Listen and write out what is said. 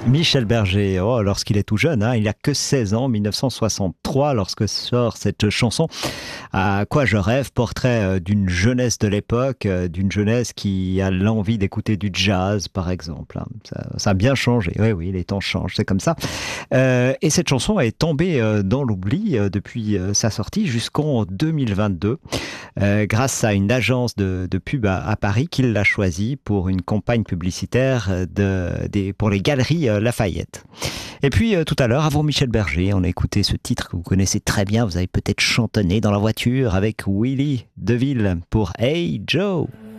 Michel Berger, oh, lorsqu'il est tout jeune, hein, il n'a que 16 ans, 1963, lorsque sort cette chanson. À quoi je rêve, portrait d'une jeunesse de l'époque, d'une jeunesse qui a l'envie d'écouter du jazz, par exemple, hein. Ça a bien changé, oui, oui, les temps changent, c'est comme ça. Et cette chanson est tombée dans l'oubli depuis sa sortie jusqu'en 2022, grâce à une agence de pub à Paris qui l'a choisie pour une campagne publicitaire pour les galeries Lafayette. Et puis tout à l'heure, avant Michel Berger, on a écouté ce titre que vous connaissez très bien, vous avez peut-être chantonné dans la voiture avec Willy DeVille pour Hey Joe.